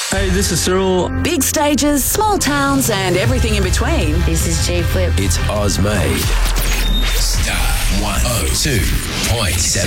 Hey, this is Cyril. Big stages, small towns, and everything in between. This is J Flip. It's Ozmade. Star 102.7.